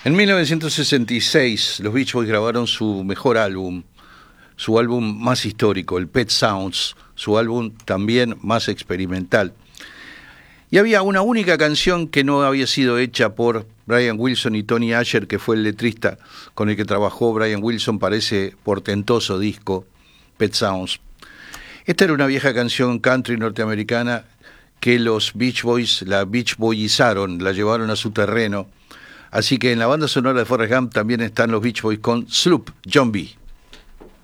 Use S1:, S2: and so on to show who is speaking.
S1: En 1966 los Beach Boys grabaron su mejor álbum, su álbum más histórico, el Pet Sounds, su álbum también más experimental. Y había una única canción que no había sido hecha por Brian Wilson y Tony Asher, que fue el letrista con el que trabajó Brian Wilson para ese portentoso disco, Pet Sounds. Esta era una vieja canción country norteamericana que los Beach Boys la Beach Boyizaron, la llevaron a su terreno. Así que en la banda sonora de Forrest Gump también están los Beach Boys con Sloop John B.